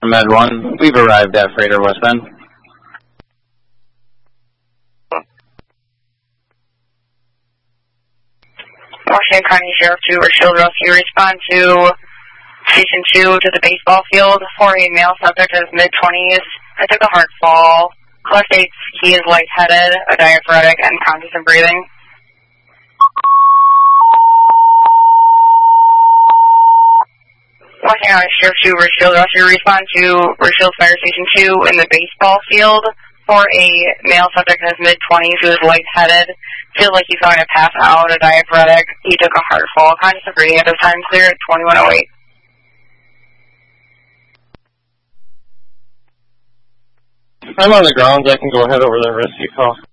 Med 1. We've arrived at Freighter West Bend. Washington County Sheriff 2 or Shield Rescue, respond to Station 2 to the baseball field for a male subject in his mid-20s. I took a hard fall. Class states he is lightheaded, a diaphoretic, and conscious of breathing. Washington County Sheriff 2 Richfield Rescue, respond to Richfield Fire Station 2 in the baseball field for a male subject in his mid-20s who is lightheaded. Feels like he's going to pass out, a diaphoretic. He took a hard fall. Conscious of breathing at this time. Clear at 2108. I'm on the ground. I can go ahead over the rescue call.